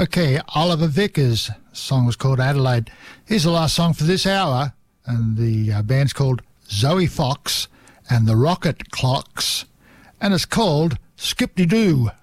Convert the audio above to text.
Okay, Oliver Vickers' song was called Adelaide. Here's the last song for this hour, and the band's called Zoe Fox and the Rocket Clocks, and it's called Skip-de-Doo.